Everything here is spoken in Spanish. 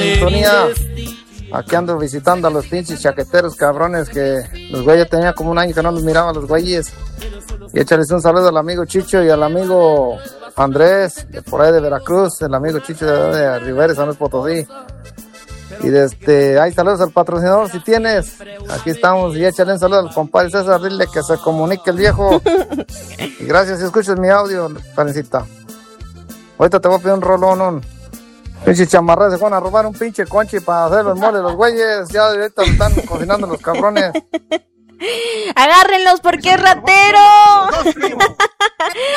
sintonía. Aquí ando visitando a los pinches chaqueteros cabrones que los güeyes tenía como un año que no los miraba a los güeyes. Y échales un saludo al amigo Chicho y al amigo Andrés, de por ahí de Veracruz, el amigo Chicho de Rivera, San Luis Potosí. Y ahí saludos al patrocinador si tienes. Aquí estamos y échale un saludo al compadre César, dile que se comunique el viejo. Y gracias si escuchas mi audio, parencita. Ahorita te voy a pedir un rolón, pinche chamarra, se van a robar un pinche conchi para hacer los moles los güeyes. Ya ahorita están cocinando los cabrones. Agárrenlos porque es ratero.